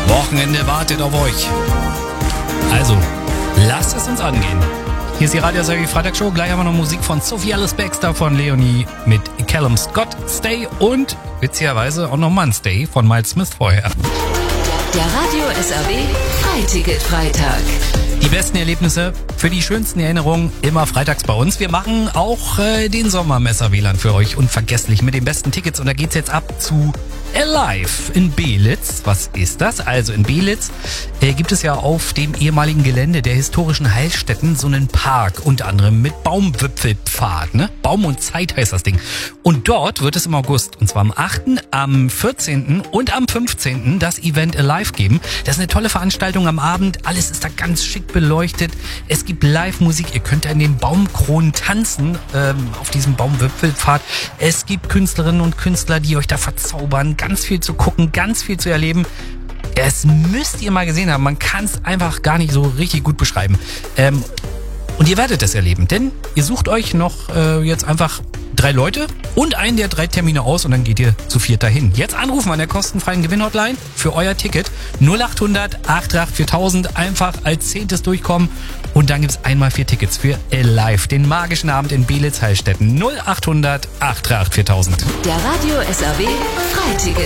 Wochenende wartet auf euch. Also, lasst es uns angehen. Hier ist die Radio SRW Freitagsshow. Gleich haben wir noch Musik von Sophie Alice Baxter, von Leonie mit Callum Scott, Stay und witzigerweise auch nochmal ein Stay von Miles Smith vorher. Der Radio SRW Freiticket-Freitag. Die besten Erlebnisse für die schönsten Erinnerungen immer freitags bei uns. Wir machen auch den Sommermesser-WLAN für euch unvergesslich mit den besten Tickets. Und da geht's jetzt ab zu Alive in Belitz. Was ist das? Also in Belitz gibt es ja auf dem ehemaligen Gelände der historischen Heilstätten so einen Park, unter anderem mit Baumwipfelpfad, ne? Baum und Zeit heißt das Ding. Und dort wird es im August, und zwar am 8., am 14. und am 15. das Event Alive geben. Das ist eine tolle Veranstaltung am Abend. Alles ist da ganz schick beleuchtet. Es gibt Live-Musik. Ihr könnt an den Baumkronen tanzen, auf diesem Baumwipfelpfad. Es gibt Künstlerinnen und Künstler, die euch da verzaubern. Ganz viel zu gucken, ganz viel zu erleben. Es müsst ihr mal gesehen haben. Man kann es einfach gar nicht so richtig gut beschreiben. Und ihr werdet es erleben, denn ihr sucht euch noch jetzt einfach 3 Leute und einen der 3 Termine aus und dann geht ihr zu 4 dahin. Jetzt anrufen an der kostenfreien Gewinnhotline für euer Ticket 0800 88 4000, einfach als 10. durchkommen und dann gibt's einmal 4 Tickets für Alive, den magischen Abend in Belitz-Heilstätten. 0800 88 4000. Der Radio SRW Freiticket.